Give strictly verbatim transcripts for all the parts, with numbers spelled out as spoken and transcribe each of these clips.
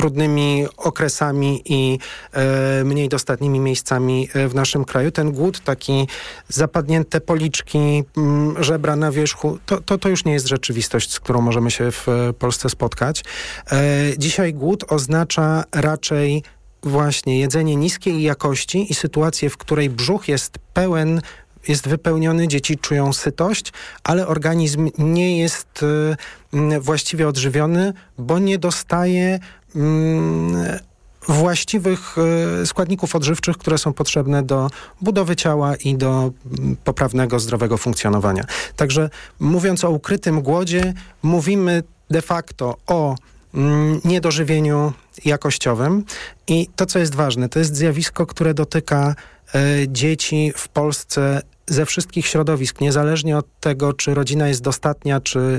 trudnymi okresami i e, mniej dostatnimi miejscami w naszym kraju. Ten głód, taki zapadnięte policzki, m, żebra na wierzchu, to, to, to już nie jest rzeczywistość, z którą możemy się w Polsce spotkać. E, dzisiaj głód oznacza raczej właśnie jedzenie niskiej jakości i sytuację, w której brzuch jest pełen, jest wypełniony, dzieci czują sytość, ale organizm nie jest y, właściwie odżywiony, bo nie dostaje y, właściwych y, składników odżywczych, które są potrzebne do budowy ciała i do y, poprawnego, zdrowego funkcjonowania. Także mówiąc o ukrytym głodzie, mówimy de facto o y, niedożywieniu jakościowym i to, co jest ważne, to jest zjawisko, które dotyka y, dzieci w Polsce ze wszystkich środowisk, niezależnie od tego, czy rodzina jest dostatnia, czy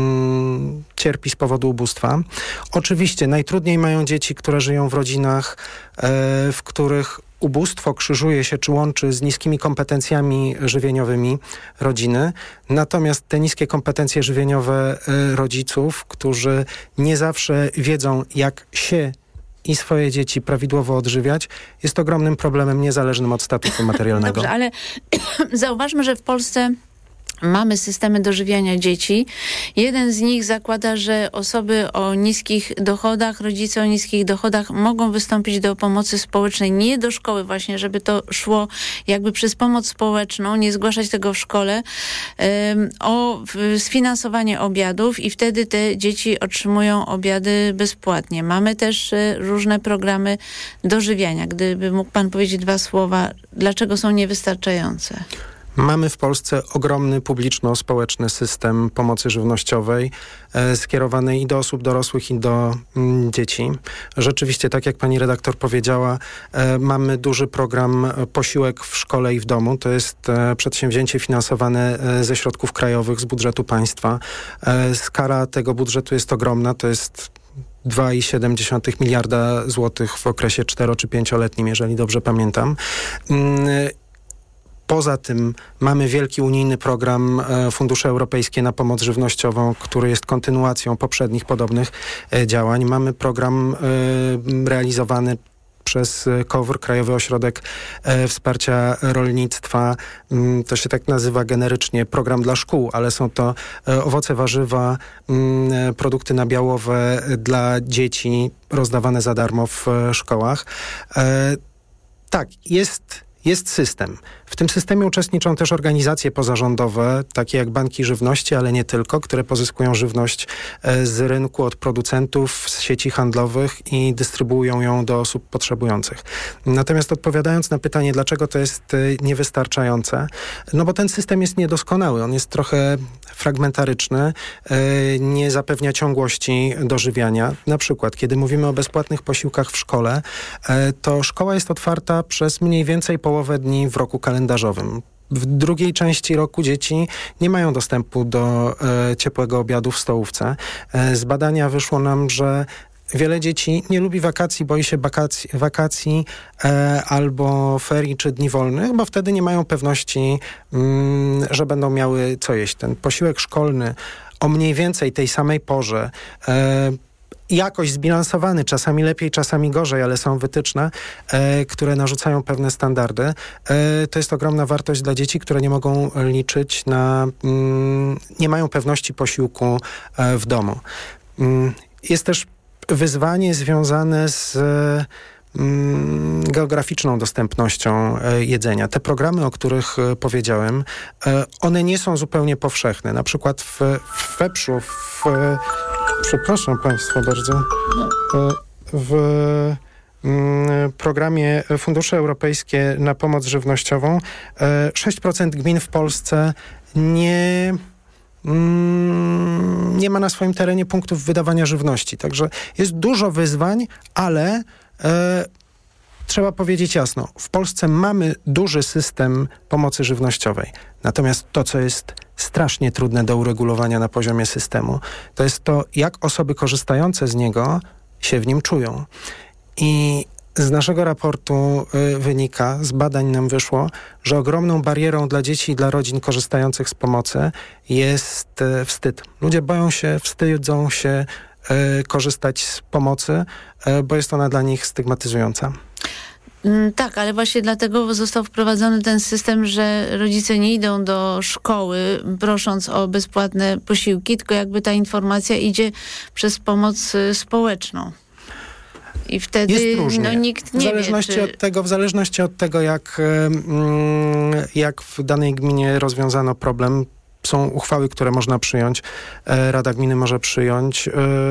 mm, cierpi z powodu ubóstwa. Oczywiście najtrudniej mają dzieci, które żyją w rodzinach, e, w których ubóstwo krzyżuje się czy łączy z niskimi kompetencjami żywieniowymi rodziny. Natomiast te niskie kompetencje żywieniowe e, rodziców, którzy nie zawsze wiedzą, jak się i swoje dzieci prawidłowo odżywiać, jest ogromnym problemem niezależnym od statusu materialnego. Dobrze, ale zauważmy, że w Polsce mamy systemy dożywiania dzieci. Jeden z nich zakłada, że osoby o niskich dochodach, rodzice o niskich dochodach mogą wystąpić do pomocy społecznej, nie do szkoły właśnie, żeby to szło jakby przez pomoc społeczną, nie zgłaszać tego w szkole, um, o sfinansowanie obiadów i wtedy te dzieci otrzymują obiady bezpłatnie. Mamy też y, różne programy dożywiania. Gdyby mógł pan powiedzieć dwa słowa, dlaczego są niewystarczające? Mamy w Polsce ogromny publiczno-społeczny system pomocy żywnościowej e, skierowanej i do osób dorosłych, i do mm, dzieci. Rzeczywiście, tak jak pani redaktor powiedziała, e, mamy duży program Posiłek w szkole i w domu. To jest e, przedsięwzięcie finansowane e, ze środków krajowych, z budżetu państwa. E, skala tego budżetu jest ogromna. To jest dwa i siedem dziesiątych miliarda złotych w okresie cztero- czy pięcioletnim, jeżeli dobrze pamiętam. Mm, Poza tym mamy wielki unijny program e, Fundusze Europejskie na pomoc żywnościową, który jest kontynuacją poprzednich podobnych e, działań. Mamy program e, realizowany przez KOWR, Krajowy Ośrodek e, Wsparcia Rolnictwa. Mm, to się tak nazywa generycznie program dla szkół, ale są to e, owoce, warzywa, mm, produkty nabiałowe dla dzieci rozdawane za darmo w e, szkołach. E, tak, jest... Jest system. W tym systemie uczestniczą też organizacje pozarządowe, takie jak banki żywności, ale nie tylko, które pozyskują żywność z rynku od producentów, z sieci handlowych i dystrybuują ją do osób potrzebujących. Natomiast odpowiadając na pytanie, dlaczego to jest niewystarczające, no bo ten system jest niedoskonały, on jest trochę fragmentaryczny, nie zapewnia ciągłości dożywiania. Na przykład, kiedy mówimy o bezpłatnych posiłkach w szkole, to szkoła jest otwarta przez mniej więcej połowę dni w roku kalendarzowym. W drugiej części roku dzieci nie mają dostępu do e, ciepłego obiadu w stołówce. E, z badania wyszło nam, że wiele dzieci nie lubi wakacji, boi się wakacji, wakacji e, albo ferii czy dni wolnych, bo wtedy nie mają pewności, mm, że będą miały co jeść. Ten posiłek szkolny o mniej więcej tej samej porze, e, jakoś zbilansowany, czasami lepiej, czasami gorzej, ale są wytyczne, e, które narzucają pewne standardy. E, to jest ogromna wartość dla dzieci, które nie mogą liczyć na... Mm, nie mają pewności posiłku e, w domu. Mm, jest też wyzwanie związane z mm, geograficzną dostępnością e, jedzenia. Te programy, o których e, powiedziałem, e, one nie są zupełnie powszechne. Na przykład w, w Weprzu, w Przepraszam Państwa bardzo. W programie Fundusze Europejskie na pomoc żywnościową sześć procent gmin w Polsce nie, nie ma na swoim terenie punktów wydawania żywności. Także jest dużo wyzwań, ale e, trzeba powiedzieć jasno, w Polsce mamy duży system pomocy żywnościowej. Natomiast to, co jest strasznie trudne do uregulowania na poziomie systemu, to jest to, jak osoby korzystające z niego się w nim czują. I z naszego raportu y, wynika, z badań nam wyszło, że ogromną barierą dla dzieci i dla rodzin korzystających z pomocy jest y, wstyd. Ludzie boją się, wstydzą się korzystać z pomocy, bo jest ona dla nich stygmatyzująca. Tak, ale właśnie dlatego został wprowadzony ten system, że rodzice nie idą do szkoły prosząc o bezpłatne posiłki, tylko jakby ta informacja idzie przez pomoc społeczną. I wtedy jest różnie. No, nikt nie w zależności wie, czy... od tego, w zależności od tego, jak, jak w danej gminie rozwiązano problem, są uchwały, które można przyjąć. Rada Gminy może przyjąć.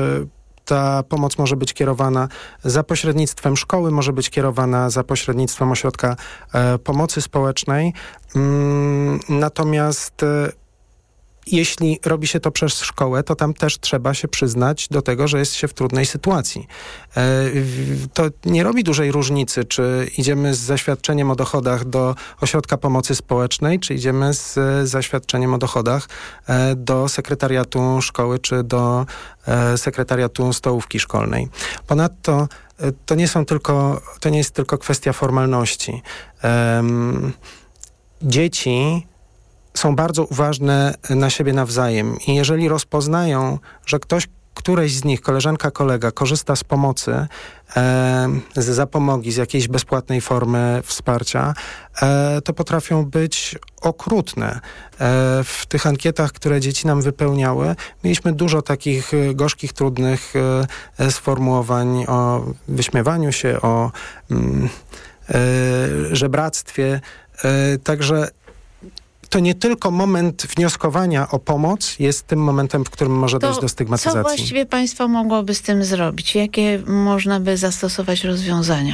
Ta pomoc może być kierowana za pośrednictwem szkoły, może być kierowana za pośrednictwem ośrodka e, pomocy społecznej. Mm, natomiast e, jeśli robi się to przez szkołę, to tam też trzeba się przyznać do tego, że jest się w trudnej sytuacji. E, w, to nie robi dużej różnicy, czy idziemy z zaświadczeniem o dochodach do ośrodka pomocy społecznej, czy idziemy z e, zaświadczeniem o dochodach e, do sekretariatu szkoły, czy do e, sekretariatu stołówki szkolnej. Ponadto e, to nie są tylko, to nie jest tylko kwestia formalności. E, dzieci są bardzo uważne na siebie nawzajem i jeżeli rozpoznają, że ktoś, któreś z nich, koleżanka, kolega, korzysta z pomocy, e, z zapomogi, z jakiejś bezpłatnej formy wsparcia, e, to potrafią być okrutne. E, w tych ankietach, które dzieci nam wypełniały, mieliśmy dużo takich gorzkich, trudnych e, sformułowań o wyśmiewaniu się, o mm, e, żebractwie. E, także to nie tylko moment wnioskowania o pomoc jest tym momentem, w którym może to dojść do stygmatyzacji. Co właściwie państwo mogłoby z tym zrobić? Jakie można by zastosować rozwiązania?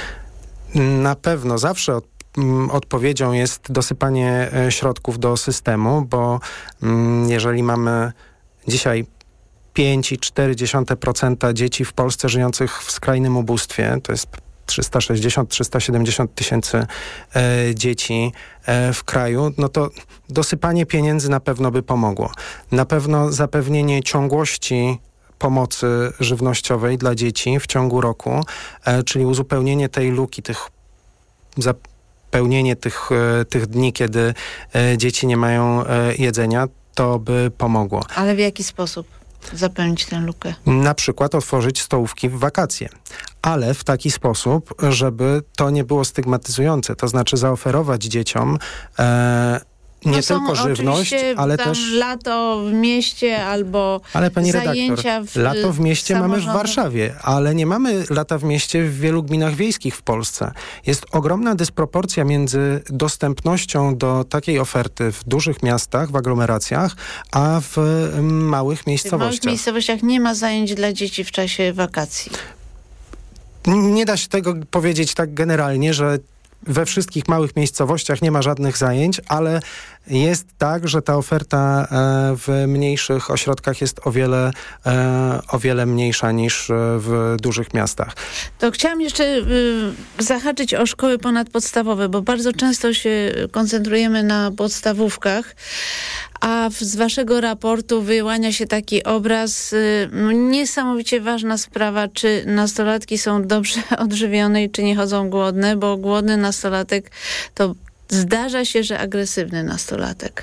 Na pewno zawsze od, m, odpowiedzią jest dosypanie e, środków do systemu, bo m, jeżeli mamy dzisiaj pięć i cztery dziesiąte procent dzieci w Polsce żyjących w skrajnym ubóstwie, to jest trzysta sześćdziesiąt do trzystu siedemdziesięciu tysięcy e, dzieci e, w kraju, no to dosypanie pieniędzy na pewno by pomogło. Na pewno zapewnienie ciągłości pomocy żywnościowej dla dzieci w ciągu roku, e, czyli uzupełnienie tej luki, tych zapełnienie tych, e, tych dni, kiedy e, dzieci nie mają e, jedzenia, to by pomogło. Ale w jaki sposób zapełnić tę lukę? Na przykład otworzyć stołówki w wakacje, ale w taki sposób, żeby to nie było stygmatyzujące, to znaczy zaoferować dzieciom e, nie no tylko żywność, ale tam też... lato w mieście albo ale pani zajęcia redaktor, w lato w mieście mamy w samorządu. Warszawie, ale nie mamy lata w mieście w wielu gminach wiejskich w Polsce. Jest ogromna dysproporcja między dostępnością do takiej oferty w dużych miastach, w aglomeracjach, a w małych miejscowościach. W małych miejscowościach nie ma zajęć dla dzieci w czasie wakacji. Nie da się tego powiedzieć tak generalnie, że we wszystkich małych miejscowościach nie ma żadnych zajęć, ale jest tak, że ta oferta w mniejszych ośrodkach jest o wiele, o wiele mniejsza niż w dużych miastach. To chciałam jeszcze y, zahaczyć o szkoły ponadpodstawowe, bo bardzo często się koncentrujemy na podstawówkach, a z waszego raportu wyłania się taki obraz, y, niesamowicie ważna sprawa, czy nastolatki są dobrze odżywione i czy nie chodzą głodne, bo głodny nastolatek to zdarza się, że agresywny nastolatek.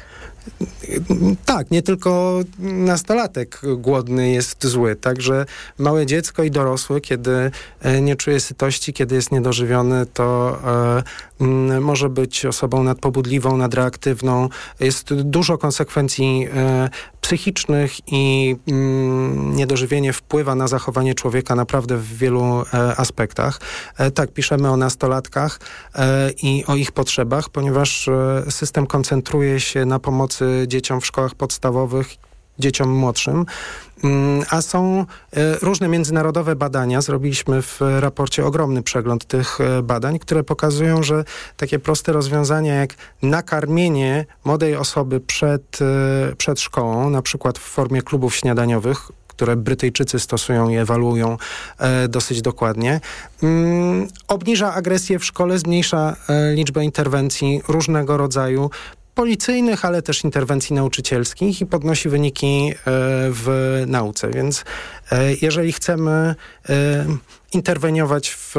Tak, nie tylko nastolatek głodny jest zły, także małe dziecko i dorosły, kiedy nie czuje sytości, kiedy jest niedożywiony, to e, m, może być osobą nadpobudliwą, nadreaktywną. Jest dużo konsekwencji e, psychicznych i m, niedożywienie wpływa na zachowanie człowieka naprawdę w wielu e, aspektach. E, tak, piszemy o nastolatkach e, i o ich potrzebach, ponieważ e, system koncentruje się na pomocy dzieciom w szkołach podstawowych, dzieciom młodszym, a są różne międzynarodowe badania. Zrobiliśmy w raporcie ogromny przegląd tych badań, które pokazują, że takie proste rozwiązania jak nakarmienie młodej osoby przed, przed szkołą, na przykład w formie klubów śniadaniowych, które Brytyjczycy stosują i ewaluują e, dosyć dokładnie, mm, obniża agresję w szkole, zmniejsza e, liczbę interwencji różnego rodzaju, policyjnych, ale też interwencji nauczycielskich i podnosi wyniki e, w nauce. Więc e, jeżeli chcemy e, interweniować w e,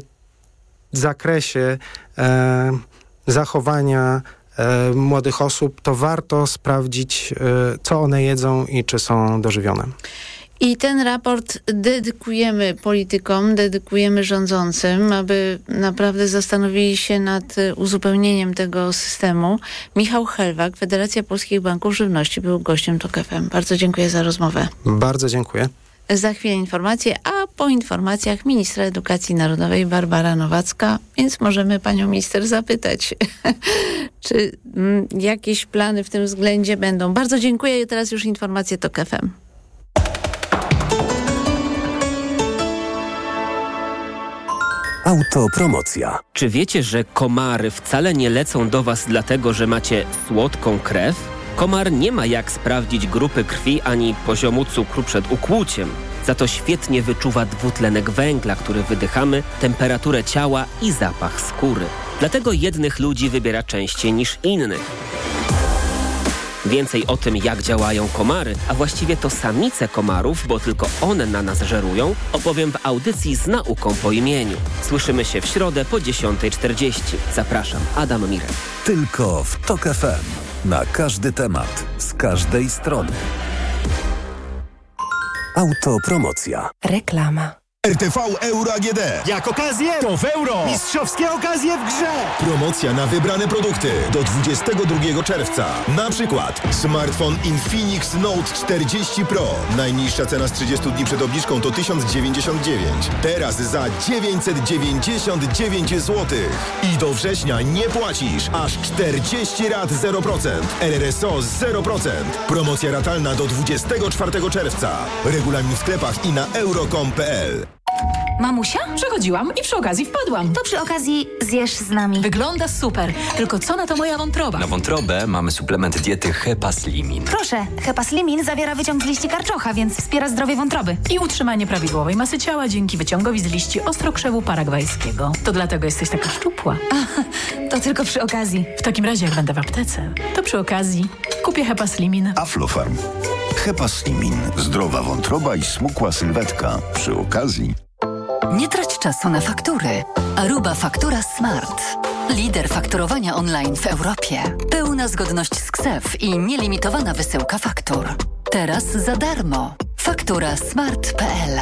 zakresie e, zachowania e, młodych osób, to warto sprawdzić, e, co one jedzą i czy są dożywione. I ten raport dedykujemy politykom, dedykujemy rządzącym, aby naprawdę zastanowili się nad uzupełnieniem tego systemu. Michał Helwak, Federacja Polskich Banków Żywności, był gościem TOK F M. Bardzo dziękuję za rozmowę. Bardzo dziękuję. Za chwilę informacje, a po informacjach ministra edukacji narodowej Barbara Nowacka, więc możemy panią minister zapytać, czy m, jakieś plany w tym względzie będą. Bardzo dziękuję i teraz już informacje TOK F M. Autopromocja. Czy wiecie, że komary wcale nie lecą do was dlatego, że macie słodką krew? Komar nie ma jak sprawdzić grupy krwi ani poziomu cukru przed ukłuciem. Za to świetnie wyczuwa dwutlenek węgla, który wydychamy, temperaturę ciała i zapach skóry. Dlatego jednych ludzi wybiera częściej niż innych. Więcej o tym, jak działają komary, a właściwie to samice komarów, bo tylko one na nas żerują, opowiem w audycji z nauką po imieniu. Słyszymy się w środę po dziesiątej czterdzieści. Zapraszam, Adam Mirek. Tylko w TOK F M. Na każdy temat, z każdej strony. Autopromocja. Reklama. R T V Euro A G D. Jak okazję, to w euro. Mistrzowskie okazje w grze. Promocja na wybrane produkty do dwudziestego drugiego czerwca. Na przykład smartfon Infinix Note czterdzieści Pro. Najniższa cena z trzydziestu dni przed obniżką to tysiąc dziewięćdziesiąt dziewięć. Teraz za dziewięćset dziewięćdziesiąt dziewięć złotych. I do września nie płacisz. Aż czterdzieści rat zero procent. R R S O zero procent. Promocja ratalna do dwudziestego czwartego czerwca. Regulamin w sklepach i na euro kropka com kropka p l. Mamusia? Przechodziłam i przy okazji wpadłam. To przy okazji zjesz z nami. Wygląda super, tylko co na to moja wątroba? Na wątrobę mamy suplement diety Hepaslimin. Proszę, Hepaslimin zawiera wyciąg z liści karczocha, więc wspiera zdrowie wątroby. I utrzymanie prawidłowej masy ciała dzięki wyciągowi z liści ostrokrzewu paragwajskiego. To dlatego jesteś taka szczupła. A, to tylko przy okazji. W takim razie, jak będę w aptece, to przy okazji kupię Hepaslimin. Aflofarm. Hepaslimin. Zdrowa wątroba i smukła sylwetka. Przy okazji. Nie trać czasu na faktury. Aruba Faktura Smart. Lider fakturowania online w Europie. Pełna zgodność z K S E F i nielimitowana wysyłka faktur. Teraz za darmo. faktura smart kropka p l.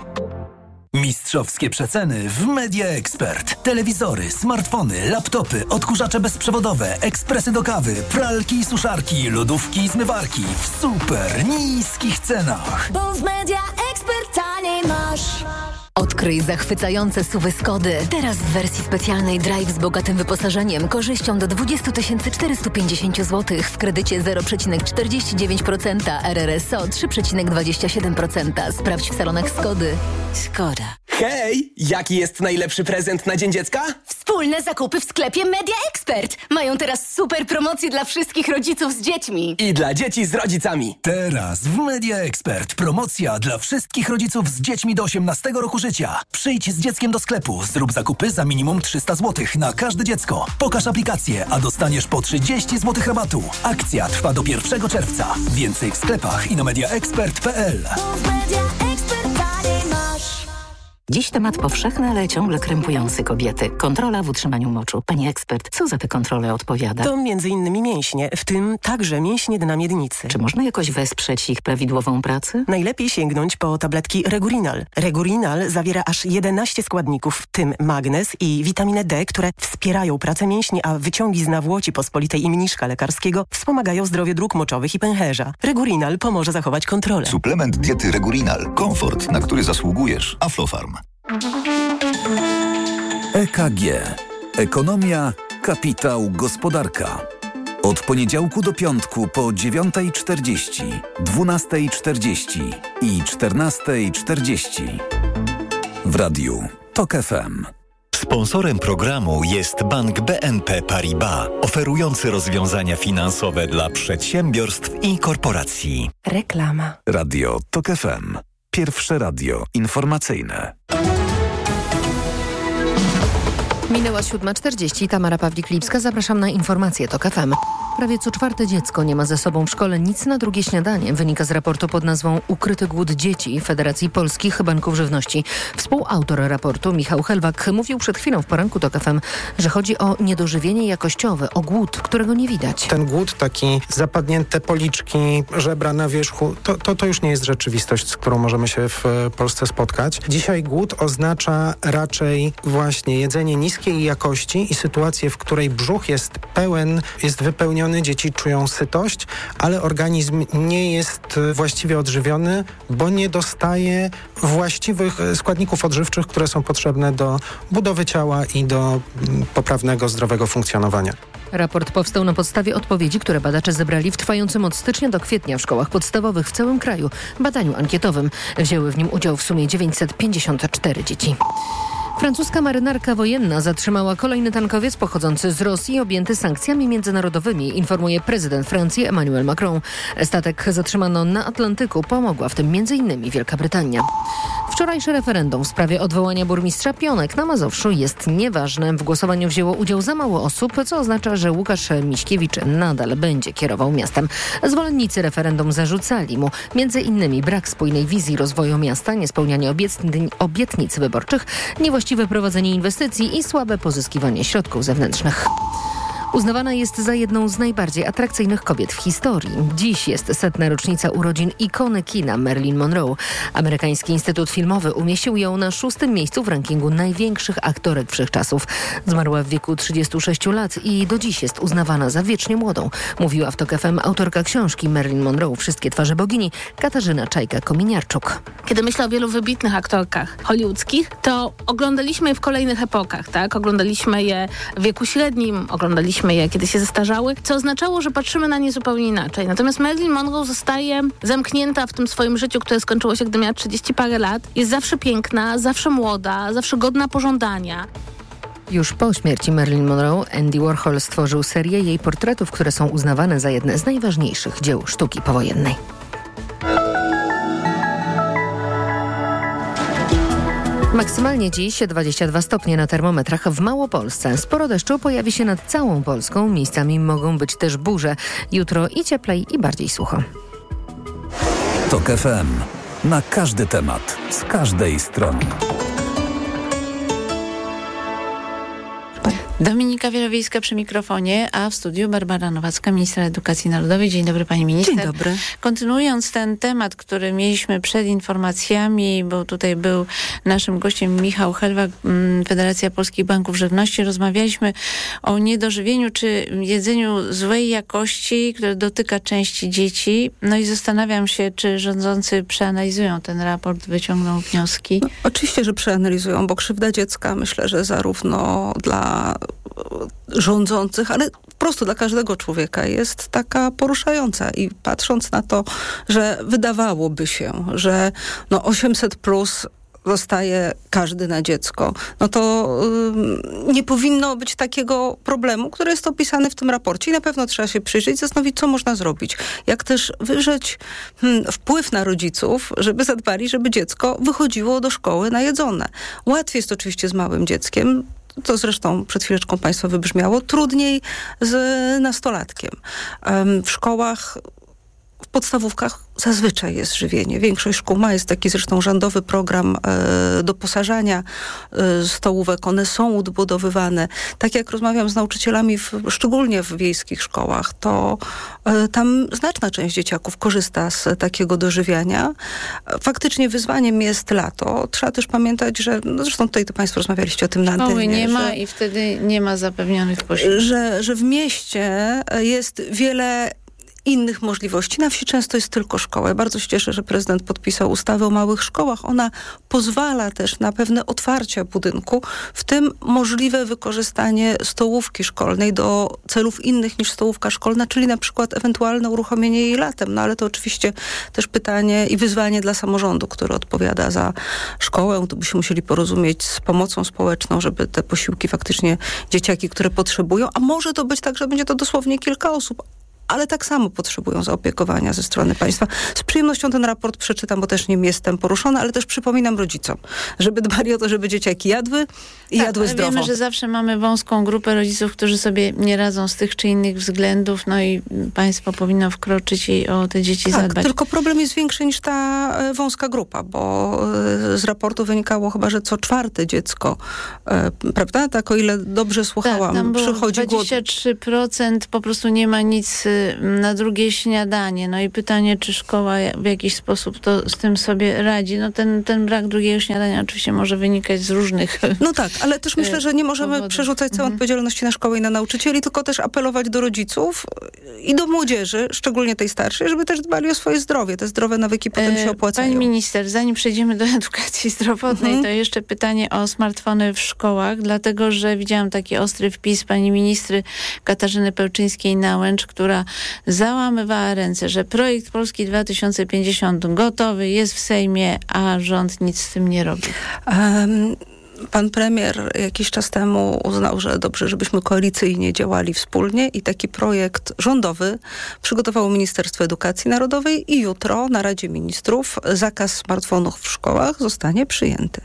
Mistrzowskie przeceny w Media Expert. Telewizory, smartfony, laptopy, odkurzacze bezprzewodowe, ekspresy do kawy, pralki i suszarki, lodówki i zmywarki w super niskich cenach. Bo w Media Expert taniej masz. Odkryj zachwycające suwy Skody. Teraz w wersji specjalnej Drive z bogatym wyposażeniem, korzyścią do dwadzieścia tysięcy czterysta pięćdziesiąt złotych w kredycie zero przecinek czterdzieści dziewięć procent, R R S O trzy przecinek dwadzieścia siedem procent. Sprawdź w salonach Skody. Skoda. Hej! Jaki jest najlepszy prezent na Dzień Dziecka? Wspólne zakupy w sklepie Media Expert. Mają teraz super promocje dla wszystkich rodziców z dziećmi. I dla dzieci z rodzicami. Teraz w Media Expert promocja dla wszystkich rodziców z dziećmi do osiemnastego roku życia. Przyjdź z dzieckiem do sklepu, zrób zakupy za minimum trzysta złotych na każde dziecko. Pokaż aplikację, a dostaniesz po trzydzieści złotych rabatu. Akcja trwa do pierwszego czerwca. Więcej w sklepach i na media expert kropka p l. Dziś temat powszechny, ale ciągle krępujący kobiety. Kontrola w utrzymaniu moczu. Pani ekspert, co za tę kontrolę odpowiada? To między innymi mięśnie, w tym także mięśnie dna miednicy. Czy można jakoś wesprzeć ich prawidłową pracę? Najlepiej sięgnąć po tabletki Regurinal. Regurinal zawiera aż jedenaście składników, w tym magnez i witaminę D, które wspierają pracę mięśni, a wyciągi z nawłoci pospolitej i mniszka lekarskiego wspomagają zdrowie dróg moczowych i pęcherza. Regurinal pomoże zachować kontrolę. Suplement diety Regurinal. Komfort, na który zasługujesz. Aflofarm. E K G. Ekonomia, kapitał, gospodarka. Od poniedziałku do piątku po dziewiątej czterdzieści, dwunastej czterdzieści i czternastej czterdzieści. W radiu TOK F M. Sponsorem programu jest Bank B N P Paribas, oferujący rozwiązania finansowe dla przedsiębiorstw i korporacji. Reklama. Radio TOK F M. Pierwsze radio informacyjne. Minęła siódma czterdzieści. Tamara Pawlik-Lipska. Zapraszam na informacje TOK F M. Prawie co czwarte dziecko nie ma ze sobą w szkole nic na drugie śniadanie. Wynika z raportu pod nazwą Ukryty głód dzieci Federacji Polskich Banków Żywności. Współautor raportu, Michał Helwak, mówił przed chwilą w poranku TOK F M, że chodzi o niedożywienie jakościowe, o głód, którego nie widać. Ten głód, taki zapadnięte policzki, żebra na wierzchu, to, to, to już nie jest rzeczywistość, z którą możemy się w Polsce spotkać. Dzisiaj głód oznacza raczej właśnie jedzenie niskiej jakości i sytuację, w której brzuch jest pełen, jest wypełniony, dzieci czują sytość, ale organizm nie jest właściwie odżywiony, bo nie dostaje właściwych składników odżywczych, które są potrzebne do budowy ciała i do poprawnego, zdrowego funkcjonowania. Raport powstał na podstawie odpowiedzi, które badacze zebrali w trwającym od stycznia do kwietnia w szkołach podstawowych w całym kraju badaniu ankietowym. Wzięły w nim udział w sumie dziewięćset pięćdziesiąt cztery dzieci. Francuska marynarka wojenna zatrzymała kolejny tankowiec pochodzący z Rosji objęty sankcjami międzynarodowymi, informuje prezydent Francji Emmanuel Macron. Statek zatrzymano na Atlantyku, pomogła w tym między innymi Wielka Brytania. Wczorajsze referendum w sprawie odwołania burmistrza Pionek na Mazowszu jest nieważne. W głosowaniu wzięło udział za mało osób, co oznacza, że Łukasz Miśkiewicz nadal będzie kierował miastem. Zwolennicy referendum zarzucali mu między innymi brak spójnej wizji rozwoju miasta, niespełnianie obietnic, obietnic wyborczych, niewłaściwe prowadzenie inwestycji i słabe pozyskiwanie środków zewnętrznych. Uznawana jest za jedną z najbardziej atrakcyjnych kobiet w historii. Dziś jest setna rocznica urodzin ikony kina Marilyn Monroe. Amerykański Instytut Filmowy umieścił ją na szóstym miejscu w rankingu największych aktorek wszechczasów. Zmarła w wieku trzydziestu sześciu lat i do dziś jest uznawana za wiecznie młodą. Mówiła w TOK F M autorka książki Marilyn Monroe Wszystkie twarze bogini, Katarzyna Czajka-Kominiarczuk. Kiedy myślę o wielu wybitnych aktorkach hollywoodzkich, to oglądaliśmy je w kolejnych epokach, tak? Oglądaliśmy je w wieku średnim, oglądaliśmy je, kiedy się zestarzały, co oznaczało, że patrzymy na nie zupełnie inaczej. Natomiast Marilyn Monroe zostaje zamknięta w tym swoim życiu, które skończyło się, gdy miała trzydzieści parę lat. Jest zawsze piękna, zawsze młoda, zawsze godna pożądania. Już po śmierci Marilyn Monroe Andy Warhol stworzył serię jej portretów, które są uznawane za jedne z najważniejszych dzieł sztuki powojennej. Maksymalnie dziś dwadzieścia dwa stopnie na termometrach w Małopolsce. Sporo deszczu pojawi się nad całą Polską. Miejscami mogą być też burze. Jutro i cieplej, i bardziej sucho. TOK F M. Na każdy temat. Z każdej strony. Dominika Wielowiejska przy mikrofonie, a w studiu Barbara Nowacka, ministra edukacji narodowej. Dzień dobry, pani minister. Dzień dobry. Kontynuując ten temat, który mieliśmy przed informacjami, bo tutaj był naszym gościem Michał Helwak, Federacja Polskich Banków Żywności, rozmawialiśmy o niedożywieniu czy jedzeniu złej jakości, które dotyka części dzieci. No i zastanawiam się, czy rządzący przeanalizują ten raport, wyciągną wnioski. No, oczywiście, że przeanalizują, bo krzywda dziecka, myślę, że zarówno dla rządzących, ale po prostu dla każdego człowieka jest taka poruszająca i patrząc na to, że wydawałoby się, że no osiemset plus zostaje każdy na dziecko, no to yy, nie powinno być takiego problemu, który jest opisany w tym raporcie i na pewno trzeba się przyjrzeć, zastanowić, co można zrobić. Jak też wywrzeć hmm, wpływ na rodziców, żeby zadbali, żeby dziecko wychodziło do szkoły najedzone. Łatwiej jest oczywiście z małym dzieckiem, to zresztą przed chwileczką państwa wybrzmiało, trudniej z nastolatkiem. W szkołach, w podstawówkach zazwyczaj jest żywienie. Większość szkół ma, jest taki zresztą rządowy program e, doposażania e, stołówek. One są odbudowywane. Tak jak rozmawiam z nauczycielami, w, szczególnie w wiejskich szkołach, to e, tam znaczna część dzieciaków korzysta z takiego dożywiania. Faktycznie wyzwaniem jest lato. Trzeba też pamiętać, że, no zresztą tutaj to państwo rozmawialiście o tym na antenie. Szkoły nie że, ma i wtedy nie ma zapewnionych posiłków. Że, że w mieście jest wiele innych możliwości. Na wsi często jest tylko szkoła. Ja bardzo się cieszę, że prezydent podpisał ustawę o małych szkołach. Ona pozwala też na pewne otwarcia budynku, w tym możliwe wykorzystanie stołówki szkolnej do celów innych niż stołówka szkolna, czyli na przykład ewentualne uruchomienie jej latem. No ale to oczywiście też pytanie i wyzwanie dla samorządu, który odpowiada za szkołę. To by się musieli porozumieć z pomocą społeczną, żeby te posiłki faktycznie dzieciaki, które potrzebują, a może to być tak, że będzie to dosłownie kilka osób, ale tak samo potrzebują zaopiekowania ze strony państwa. Z przyjemnością ten raport przeczytam, bo też nim jestem poruszona, ale też przypominam rodzicom, żeby dbali o to, żeby dzieciaki jadły i tak, jadły zdrowo. Wiemy, że zawsze mamy wąską grupę rodziców, którzy sobie nie radzą z tych czy innych względów, no i państwo powinno wkroczyć i o te dzieci tak, zadbać. Tylko problem jest większy niż ta wąska grupa, bo z raportu wynikało chyba, że co czwarte dziecko, prawda? Tak, o ile dobrze słuchałam, tak, tam było przychodzi dwadzieścia trzy procent po prostu nie ma nic na drugie śniadanie. No i pytanie, czy szkoła w jakiś sposób to z tym sobie radzi. No ten, ten brak drugiego śniadania oczywiście może wynikać z różnych No tak, ale też myślę, że nie możemy powodów. przerzucać całą Mhm. odpowiedzialności na szkołę i na nauczycieli, tylko też apelować do rodziców i do młodzieży, szczególnie tej starszej, żeby też dbali o swoje zdrowie. Te zdrowe nawyki potem się opłacają. Pani minister, zanim przejdziemy do edukacji zdrowotnej, Mhm. to jeszcze pytanie o smartfony w szkołach, dlatego, że widziałam taki ostry wpis pani ministry Katarzyny Pełczyńskiej-Nałęcz, która załamywała ręce, że projekt Polski dwa tysiące pięćdziesiąt gotowy, jest w Sejmie, a rząd nic z tym nie robi. Um, Pan premier jakiś czas temu uznał, że dobrze, żebyśmy koalicyjnie działali wspólnie i taki projekt rządowy przygotowało Ministerstwo Edukacji Narodowej i jutro na Radzie Ministrów zakaz smartfonów w szkołach zostanie przyjęty.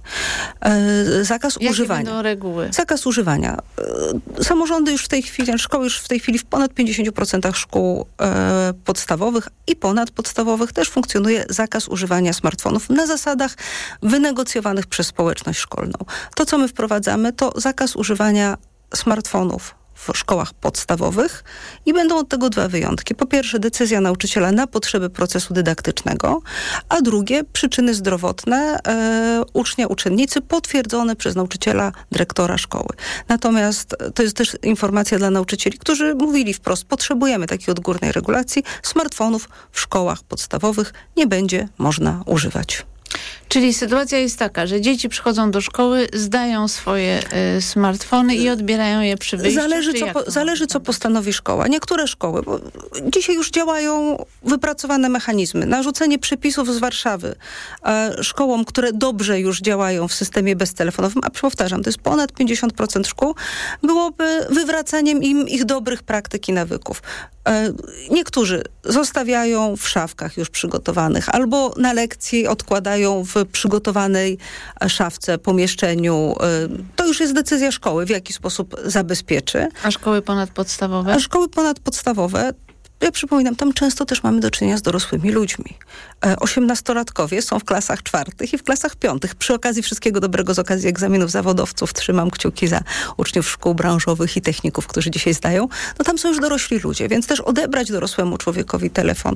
E, zakaz Jakie używania. będą reguły? Zakaz używania. E, samorządy już w tej chwili, szkoły już w tej chwili w ponad pięćdziesięciu procentach szkół e, podstawowych i ponadpodstawowych też funkcjonuje zakaz używania smartfonów na zasadach wynegocjowanych przez społeczność szkolną. To, co my wprowadzamy, to zakaz używania smartfonów w szkołach podstawowych i będą od tego dwa wyjątki. Po pierwsze, decyzja nauczyciela na potrzeby procesu dydaktycznego, a drugie, przyczyny zdrowotne e, ucznia, uczennicy potwierdzone przez nauczyciela, dyrektora szkoły. Natomiast to jest też informacja dla nauczycieli, którzy mówili wprost, potrzebujemy takiej odgórnej regulacji, smartfonów w szkołach podstawowych nie będzie można używać. Czyli sytuacja jest taka, że dzieci przychodzą do szkoły, zdają swoje y, smartfony i odbierają je przy wyjściu. Zależy, co, po, zależy co postanowi szkoła. Niektóre szkoły, bo dzisiaj już działają wypracowane mechanizmy. Narzucenie przepisów z Warszawy e, szkołom, które dobrze już działają w systemie beztelefonowym, a powtarzam, to jest ponad pięćdziesiąt procent szkół, byłoby wywracaniem im ich dobrych praktyk i nawyków. E, niektórzy zostawiają w szafkach już przygotowanych albo na lekcji odkładają w przygotowanej szafce, pomieszczeniu. To już jest decyzja szkoły, w jaki sposób zabezpieczy. A szkoły ponadpodstawowe? A szkoły ponadpodstawowe, ja przypominam, tam często też mamy do czynienia z dorosłymi ludźmi. Osiemnastolatkowie są w klasach czwartych i w klasach piątych. Przy okazji wszystkiego dobrego z okazji egzaminów zawodowców trzymam kciuki za uczniów szkół branżowych i techników, którzy dzisiaj zdają. No tam są już dorośli ludzie, więc też odebrać dorosłemu człowiekowi telefon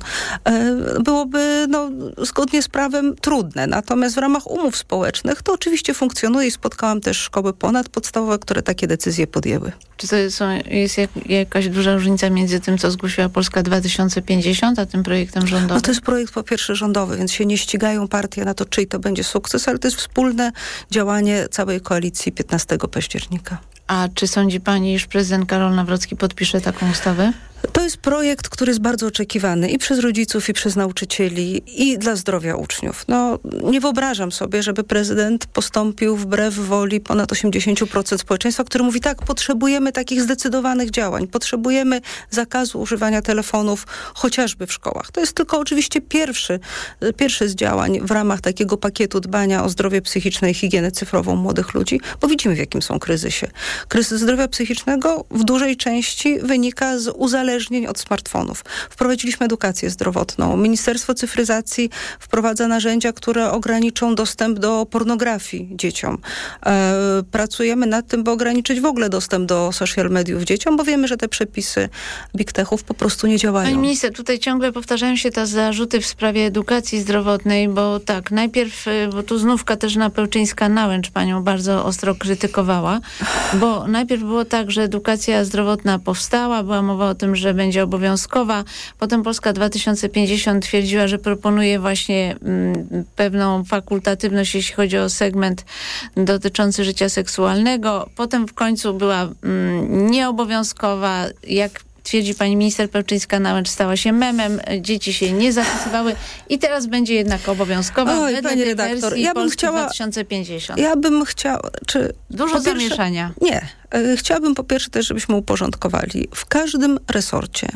byłoby no, zgodnie z prawem trudne. Natomiast w ramach umów społecznych to oczywiście funkcjonuje i spotkałam też szkoły ponadpodstawowe, które takie decyzje podjęły. Czy to są, jest jak, jakaś duża różnica między tym, co zgłosiła Polska dwa tysiące pięćdziesiąt, a tym projektem rządowym? No to jest projekt po pierwsze rządowy, więc się nie ścigają partie na to, czyj to będzie sukces, ale to jest wspólne działanie całej koalicji piętnastego października. A czy sądzi pani, iż prezydent Karol Nawrocki podpisze taką ustawę? To jest projekt, który jest bardzo oczekiwany i przez rodziców, i przez nauczycieli, i dla zdrowia uczniów. No, nie wyobrażam sobie, żeby prezydent postąpił wbrew woli ponad osiemdziesiąt procent społeczeństwa, który mówi tak, potrzebujemy takich zdecydowanych działań, potrzebujemy zakazu używania telefonów chociażby w szkołach. To jest tylko oczywiście pierwszy, pierwszy z działań w ramach takiego pakietu dbania o zdrowie psychiczne i higienę cyfrową młodych ludzi, bo widzimy, w jakim są kryzysie. Kryzys zdrowia psychicznego w dużej części wynika z uzależnienia od smartfonów. Wprowadziliśmy edukację zdrowotną. Ministerstwo Cyfryzacji wprowadza narzędzia, które ograniczą dostęp do pornografii dzieciom. E, pracujemy nad tym, by ograniczyć w ogóle dostęp do social mediów dzieciom, bo wiemy, że te przepisy big techów po prostu nie działają. Pani minister, tutaj ciągle powtarzają się te zarzuty w sprawie edukacji zdrowotnej, bo tak, najpierw, bo tu znów Katarzyna Pełczyńska-Nałęcz panią bardzo ostro krytykowała, bo najpierw było tak, że edukacja zdrowotna powstała, była mowa o tym, że będzie obowiązkowa. Potem Polska dwa tysiące pięćdziesiąt twierdziła, że proponuje właśnie mm, pewną fakultatywność, jeśli chodzi o segment dotyczący życia seksualnego. Potem w końcu była mm, nieobowiązkowa. Jak twierdzi pani minister Pełczyńska-Nałęcz, stała się memem, dzieci się nie zapisywały i teraz będzie jednak obowiązkowa. Oj, pani redaktor, ja bym chciała... dwa tysiące pięćdziesiąt. Ja bym chciała... Czy Dużo pierwsze, zamieszania. Nie. Chciałabym po pierwsze też, żebyśmy uporządkowali. W każdym resorcie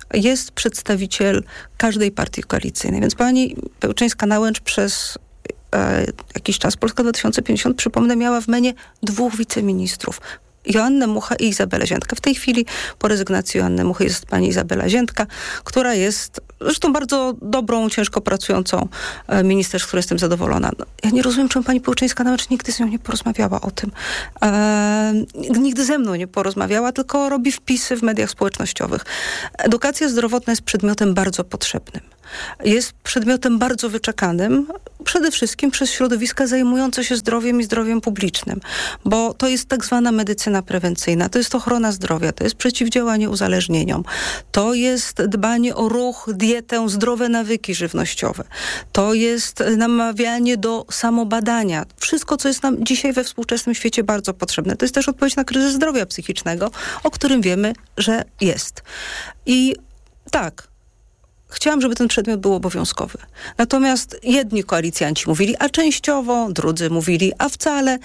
jest przedstawiciel każdej partii koalicyjnej. Więc pani Pełczyńska-Nałęcz przez e, jakiś czas, Polska dwa tysiące pięćdziesiąt, przypomnę, miała w menie dwóch wiceministrów. Joannę Muchę i Izabelę Ziętkę. W tej chwili po rezygnacji Joanny Muchy jest pani Izabela Ziętka, która jest zresztą bardzo dobrą, ciężko pracującą minister, z której jestem zadowolona. No, ja nie rozumiem, czemu pani Pełczyńska-Nałęcz nigdy z nią nie porozmawiała o tym. E, nigdy ze mną nie porozmawiała, tylko robi wpisy w mediach społecznościowych. Edukacja zdrowotna jest przedmiotem bardzo potrzebnym. Jest przedmiotem bardzo wyczekanym, przede wszystkim przez środowiska zajmujące się zdrowiem i zdrowiem publicznym, bo to jest tak zwana medycyna prewencyjna, to jest ochrona zdrowia, to jest przeciwdziałanie uzależnieniom, to jest dbanie o ruch, dietę, zdrowe nawyki żywnościowe, to jest namawianie do samobadania. Wszystko, co jest nam dzisiaj we współczesnym świecie bardzo potrzebne. To jest też odpowiedź na kryzys zdrowia psychicznego, o którym wiemy, że jest. I tak, chciałam, żeby ten przedmiot był obowiązkowy. Natomiast jedni koalicjanci mówili, a częściowo, drudzy mówili, a wcale.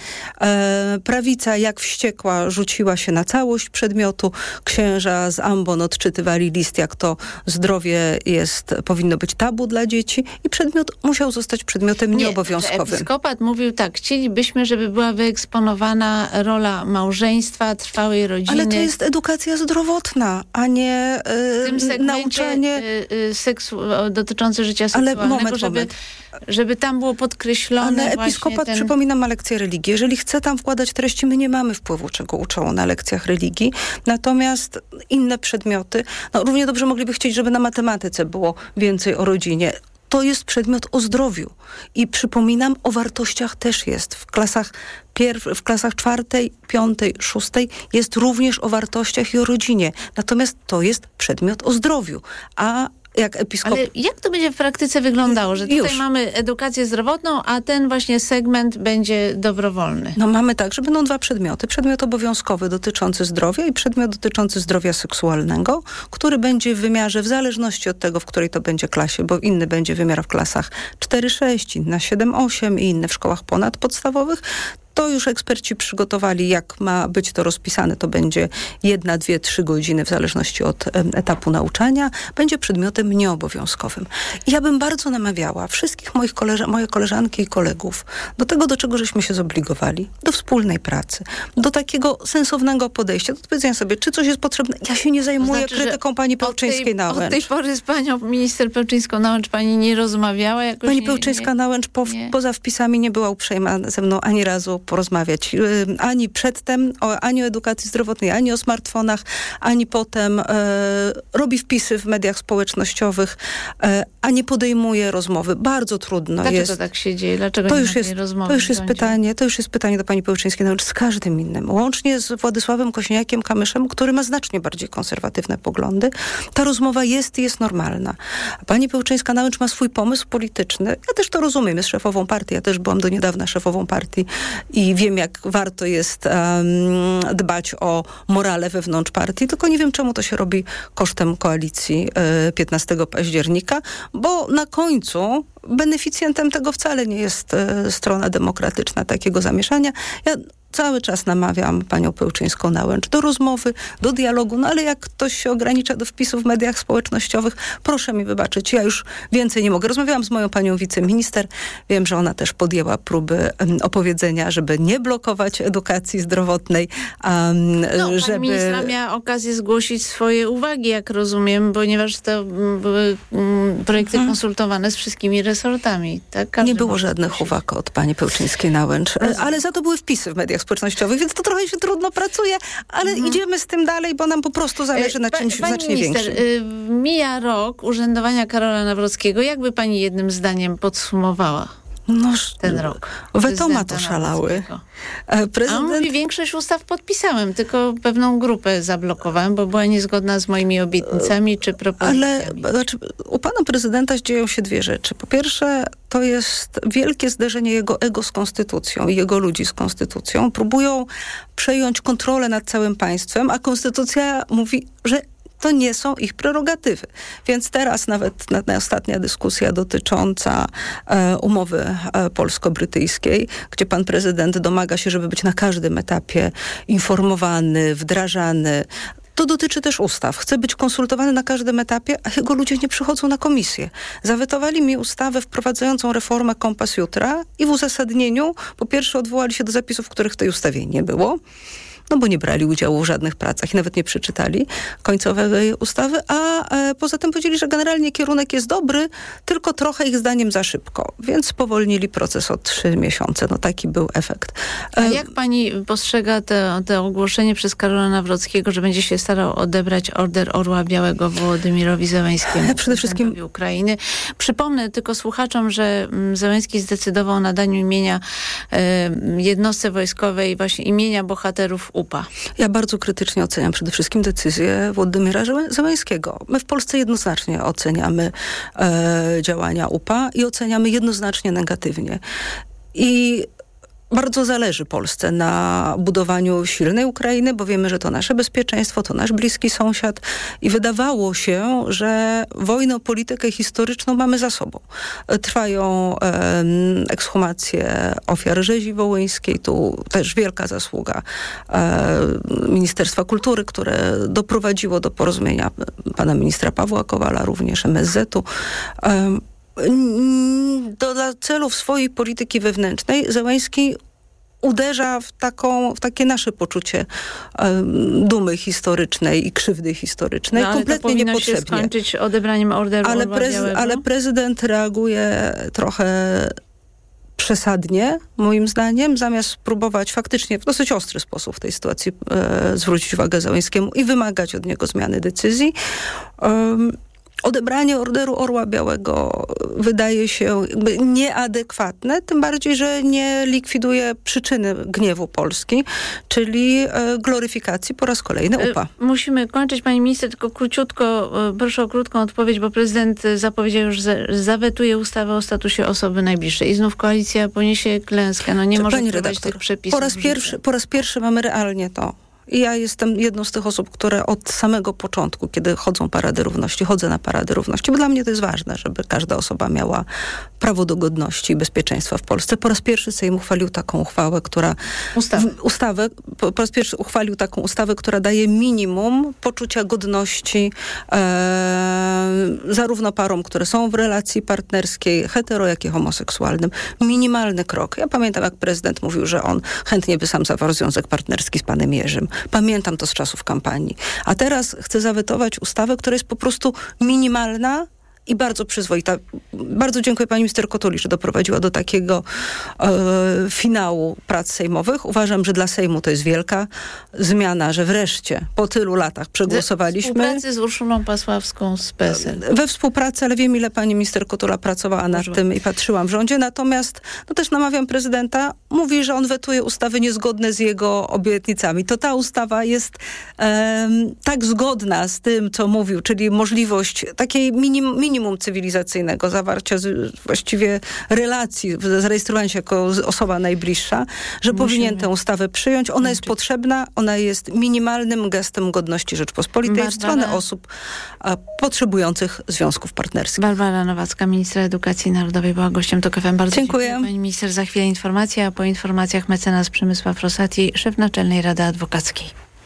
E, prawica jak wściekła rzuciła się na całość przedmiotu. Księża z ambon odczytywali list, jak to zdrowie jest, powinno być tabu dla dzieci i przedmiot musiał zostać przedmiotem Nie, nieobowiązkowym. Episkopat mówił tak, chcielibyśmy, żeby była wyeksponowana rola małżeństwa, trwałej rodziny. Ale to jest edukacja zdrowotna, a nie w tym e, nauczanie... Y, y, seksu- dotyczący życia seksualnego, Ale moment, żeby, moment. żeby tam było podkreślone. Ale episkopat, ten... przypomina, ma lekcję religii. Jeżeli chce tam wkładać treści, my nie mamy wpływu, czego uczą na lekcjach religii. Natomiast inne przedmioty, no równie dobrze mogliby chcieć, żeby na matematyce było więcej o rodzinie. To jest przedmiot o zdrowiu. I przypominam, o wartościach też jest. W klasach, pierw- w klasach czwartej, piątej, szóstej jest również o wartościach i o rodzinie. Natomiast to jest przedmiot o zdrowiu. A jak episkop... Ale jak to będzie w praktyce wyglądało? Że tutaj Już. mamy edukację zdrowotną, a ten właśnie segment będzie dobrowolny. No mamy tak, że będą dwa przedmioty. Przedmiot obowiązkowy dotyczący zdrowia i przedmiot dotyczący zdrowia seksualnego, który będzie w wymiarze w zależności od tego, w której to będzie klasie, bo inny będzie wymiar w klasach cztery sześć, inny siedem osiem i inny w szkołach ponadpodstawowych. To już eksperci przygotowali, jak ma być to rozpisane. To będzie jedna, dwie, trzy godziny w zależności od etapu nauczania. Będzie przedmiotem nieobowiązkowym. I ja bym bardzo namawiała wszystkich moich koleżan- moje koleżanki i kolegów do tego, do czego żeśmy się zobligowali. Do wspólnej pracy. Do takiego sensownego podejścia. Do powiedzenia sobie, czy coś jest potrzebne. Ja się nie zajmuję To znaczy, krytyką pani Pełczyńskiej-Nałęcz. Od tej pory z panią minister Pełczyńską-Nałęcz pani nie rozmawiała? Jakoś Pani nie, Pełczyńska-Nałęcz po, poza wpisami nie była uprzejma ze mną ani razu porozmawiać. Ani przedtem, o, ani o edukacji zdrowotnej, ani o smartfonach, ani potem e, robi wpisy w mediach społecznościowych, e, a nie podejmuje rozmowy. Bardzo trudno Dlaczego jest. Dlaczego tak się dzieje? Dlaczego to nie już ma jest, tej rozmowy? To już jest pytanie, to już jest pytanie do pani Pełczyńskiej-Nałęcz z każdym innym. Łącznie z Władysławem Kośniakiem-Kamyszem, który ma znacznie bardziej konserwatywne poglądy. Ta rozmowa jest i jest normalna. Pani Pełczyńska-Nałęcz ma swój pomysł polityczny. Ja też to rozumiem. Jest szefową partii. Ja też byłam do niedawna szefową partii i wiem, jak warto jest um, dbać o morale wewnątrz partii, tylko nie wiem, czemu to się robi kosztem koalicji y, piętnastego października, bo na końcu beneficjentem tego wcale nie jest y, strona demokratyczna takiego zamieszania. Ja cały czas namawiam panią Pełczyńską-Nałęcz do rozmowy, do dialogu, no ale jak ktoś się ogranicza do wpisów w mediach społecznościowych, proszę mi wybaczyć, ja już więcej nie mogę. Rozmawiałam z moją panią wiceminister, wiem, że ona też podjęła próby um, opowiedzenia, żeby nie blokować edukacji zdrowotnej, um, no, żeby... Pani ministra miała okazję zgłosić swoje uwagi, jak rozumiem, ponieważ to były um, projekty hmm. konsultowane z wszystkimi resortami. Tak? Nie było żadnych uwag od pani Pełczyńskiej-Nałęcz, ale za to były wpisy w mediach społecznościowych, więc to trochę się trudno pracuje, ale mhm. idziemy z tym dalej, bo nam po prostu zależy na czymś pa, znacznie minister, większym. Y, mija rok urzędowania Karola Nawrockiego. Jakby pani jednym zdaniem podsumowała no, ten rok? Wetomat oszalały. Prezydent... A on mówi, większość ustaw podpisałem, tylko pewną grupę zablokowałem, bo była niezgodna z moimi obietnicami czy propozycjami. Ale znaczy, u pana prezydenta dzieją się dwie rzeczy. Po pierwsze, to jest wielkie zderzenie jego ego z konstytucją i jego ludzi z konstytucją. Próbują przejąć kontrolę nad całym państwem, a konstytucja mówi, że to nie są ich prerogatywy. Więc teraz nawet na, na ostatnia dyskusja dotycząca e, umowy e, polsko-brytyjskiej, gdzie pan prezydent domaga się, żeby być na każdym etapie informowany, wdrażany. To dotyczy też ustaw. Chcę być konsultowany na każdym etapie, a jego ludzie nie przychodzą na komisję. Zawetowali mi ustawę wprowadzającą reformę Kompas Jutra i w uzasadnieniu po pierwsze odwołali się do zapisów, których w tej ustawie nie było, no bo nie brali udziału w żadnych pracach i nawet nie przeczytali końcowej ustawy, a e, poza tym powiedzieli, że generalnie kierunek jest dobry, tylko trochę ich zdaniem za szybko, więc spowolnili proces o trzy miesiące. No taki był efekt. A jak pani postrzega te, te ogłoszenie przez Karola Nawrockiego, że będzie się starał odebrać Order Orła Białego Wołodymirowi Zełenskiemu, przede wszystkim Ukrainy? Przypomnę tylko słuchaczom, że Zełenski zdecydował o nadaniu imienia e, jednostce wojskowej, właśnie imienia bohaterów U P A. Ja bardzo krytycznie oceniam przede wszystkim decyzję Władimira Zełenskiego. My w Polsce jednoznacznie oceniamy e, działania U P A i oceniamy jednoznacznie negatywnie. I bardzo zależy Polsce na budowaniu silnej Ukrainy, bo wiemy, że to nasze bezpieczeństwo, to nasz bliski sąsiad i wydawało się, że wojnę o politykę historyczną mamy za sobą. Trwają e, ekshumacje ofiar rzezi wołyńskiej, tu też wielka zasługa e, Ministerstwa Kultury, które doprowadziło do porozumienia pana ministra Pawła Kowala, również M S Z-u. E, Do, dla celów swojej polityki wewnętrznej Zełenski uderza w, taką, w takie nasze poczucie um, dumy historycznej i krzywdy historycznej. No, ale kompletnie to powinno niepotrzebnie. się skończyć odebraniem Orderu ale, Orła prez, Białego? ale prezydent reaguje trochę przesadnie, moim zdaniem, zamiast spróbować faktycznie w dosyć ostry sposób w tej sytuacji e, zwrócić uwagę Zełenskiemu i wymagać od niego zmiany decyzji. Um, Odebranie Orderu Orła Białego wydaje się jakby nieadekwatne, tym bardziej, że nie likwiduje przyczyny gniewu Polski, czyli e, gloryfikacji po raz kolejny U P A. Musimy kończyć, pani minister, tylko króciutko, proszę o krótką odpowiedź, bo prezydent zapowiedział już, że zawetuje ustawę o statusie osoby najbliższej. I znów koalicja poniesie klęskę. No nie Czy może pani wprowadzić redaktor, tych przepisów. Po raz, pierwszy, po raz pierwszy mamy realnie to. I ja jestem jedną z tych osób, które od samego początku, kiedy chodzą Parady Równości, chodzę na Parady Równości, bo dla mnie to jest ważne, żeby każda osoba miała prawo do godności i bezpieczeństwa w Polsce. Po raz pierwszy Sejm uchwalił taką uchwałę, która... Ustawę. W, ustawę po, po raz pierwszy uchwalił taką ustawę, która daje minimum poczucia godności e, zarówno parom, które są w relacji partnerskiej, hetero, jak i homoseksualnym. Minimalny krok. Ja pamiętam, jak prezydent mówił, że on chętnie by sam zawarł związek partnerski z panem Jerzym. Pamiętam to z czasów kampanii. A teraz chcę zawetować ustawę, która jest po prostu minimalna i bardzo przyzwoita. Bardzo dziękuję pani minister Kotuli, że doprowadziła do takiego e, finału prac sejmowych. Uważam, że dla Sejmu to jest wielka zmiana, że wreszcie po tylu latach przegłosowaliśmy. We współpracy z Urszulą Pasławską z P S L. We współpracy, ale wiem, ile pani minister Kotula pracowała nad Może. tym i patrzyłam w rządzie. Natomiast no też namawiam prezydenta, mówi, że on wetuje ustawy niezgodne z jego obietnicami. To ta ustawa jest um, tak zgodna z tym, co mówił, czyli możliwość takiej minim, minimum cywilizacyjnego zawarcia z, właściwie relacji, zarejestrowania się jako osoba najbliższa, że Musimy. powinien tę ustawę przyjąć. Ona jest potrzebna, ona jest minimalnym gestem godności Rzeczpospolitej Barbara. w stronę osób a, potrzebujących związków partnerskich. Barbara Nowacka, ministra edukacji narodowej, była gościem TOK F M. Bardzo dziękuję. dziękuję. Pani minister, za chwilę informacja, a po informacjach mecenas Przemysław Rosati, szef Naczelnej Rady Adwokackiej.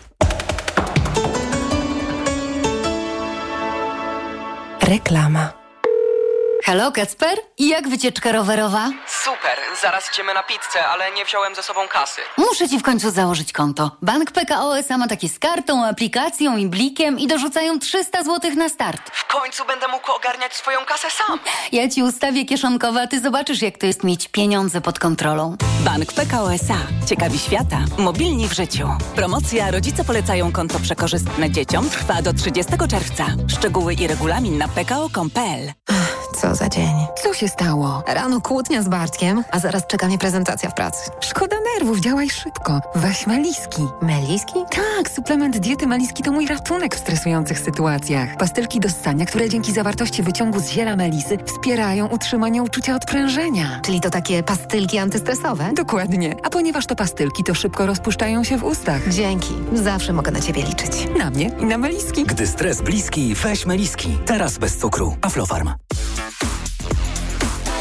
Reklama. Halo, Kacper? I jak wycieczka rowerowa? Super, zaraz idziemy na pizzę, ale nie wziąłem ze sobą kasy. Muszę ci w końcu założyć konto. Bank P K O S A ma takie z kartą, aplikacją i blikiem i dorzucają trzysta złotych na start. W końcu będę mógł ogarniać swoją kasę sam. Ja ci ustawię kieszonkowe, a ty zobaczysz, jak to jest mieć pieniądze pod kontrolą. Bank P K O S A. Ciekawi świata. Mobilni w życiu. Promocja Rodzice polecają konto przekorzystne dzieciom trwa do trzydziestego czerwca. Szczegóły i regulamin na p k o kropka com kropka p l. Co za dzień. Co się stało? Rano kłótnia z Bartkiem, a zaraz czeka mnie prezentacja w pracy. Szkoda nerwów, działaj szybko. Weź Meliski. Meliski? Tak, suplement diety Meliski to mój ratunek w stresujących sytuacjach. Pastylki do ssania, które dzięki zawartości wyciągu z ziela melisy wspierają utrzymanie uczucia odprężenia. Czyli to takie pastylki antystresowe? Dokładnie. A ponieważ to pastylki, to szybko rozpuszczają się w ustach. Dzięki. Zawsze mogę na ciebie liczyć. Na mnie i na Meliski. Gdy stres bliski, weź Meliski. Teraz bez cukru. Aflofarm.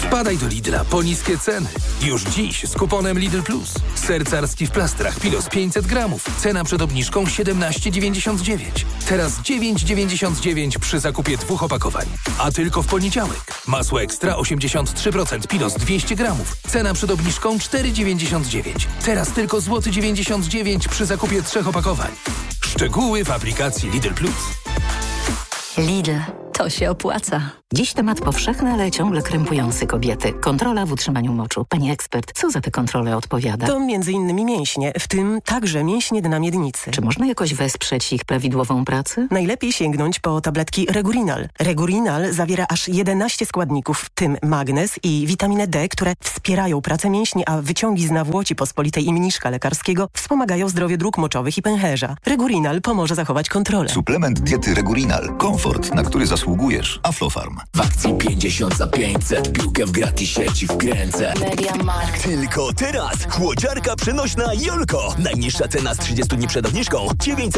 Wpadaj do Lidla po niskie ceny. Już dziś z kuponem Lidl Plus. Ser carski w plastrach Pilos pięćset gramów. Cena przed obniżką siedemnaście dziewięćdziesiąt dziewięć. Teraz dziewięć dziewięćdziesiąt dziewięć przy zakupie dwóch opakowań. A tylko w poniedziałek. Masło ekstra osiemdziesiąt trzy procent Pilos dwieście gramów. Cena przed obniżką cztery dziewięćdziesiąt dziewięć. Teraz tylko złoty dziewięćdziesiąt dziewięć przy zakupie trzech opakowań. Szczegóły w aplikacji Lidl Plus. Lidl. To się opłaca. Dziś temat powszechny, ale ciągle krępujący kobiety. Kontrola w utrzymaniu moczu. Pani ekspert, co za te kontrole odpowiada? To między innymi mięśnie, w tym także mięśnie dna miednicy. Czy można jakoś wesprzeć ich prawidłową pracę? Najlepiej sięgnąć po tabletki Regurinal. Regurinal zawiera aż jedenaście składników, w tym magnez i witaminę D, które wspierają pracę mięśni, a wyciągi z nawłoci pospolitej i mniszka lekarskiego wspomagają zdrowie dróg moczowych i pęcherza. Regurinal pomoże zachować kontrolę. Suplement diety Regurinal. Komfort, na który zasługujesz. Aflofarm. W akcji pięćdziesiąt za pięćset. Piłkę w gratisie ci wkręcę. MediaMarkt. Tylko teraz chłodziarka przenośna Jolko. Najniższa cena z trzydziestu dni przed obniżką dziewięćset